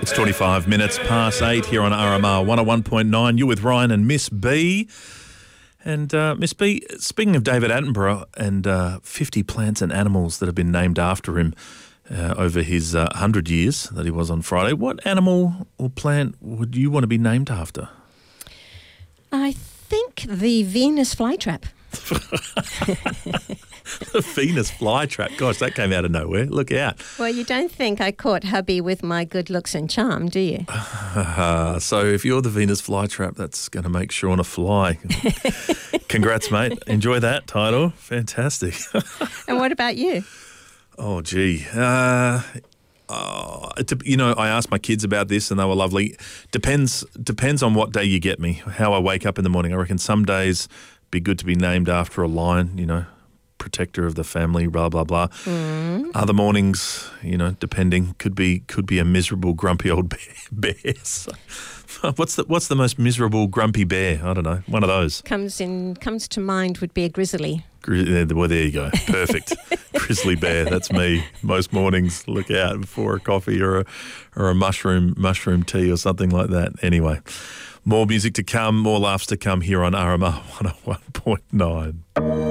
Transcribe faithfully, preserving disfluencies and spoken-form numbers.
It's twenty-five minutes past eight here on R M R one oh one point nine. You're with Ryan and Miss B. And uh, Miss B, speaking of David Attenborough and uh, fifty plants and animals that have been named after him uh, over his uh, one hundred years that he was on Friday, what animal or plant would you want to be named after? I think the Venus flytrap. The Venus flytrap. Gosh, that came out of nowhere. Look out. Well, you don't think I caught hubby with my good looks and charm, do you? Uh, so if you're the Venus flytrap, that's going to make Shauna fly. Congrats, mate. Enjoy that title. Fantastic. And what about you? Oh, gee. Uh, oh, it, you know, I asked my kids about this and they were lovely. Depends, depends on what day you get me, how I wake up in the morning. I reckon some days be good to be named after a lion, you know, protector of the family, blah, blah, blah. Mm. Other mornings, you know, depending, could be could be a miserable, grumpy old bear. bear. So, what's the what's the most miserable, grumpy bear? I don't know. One of those. Comes in comes to mind would be a grizzly. Gri- well, there you go. Perfect. Grizzly bear. That's me. Most mornings, look out before a coffee or a or a mushroom mushroom tea or something like that. Anyway, more music to come, more laughs to come here on R M R one oh one point nine.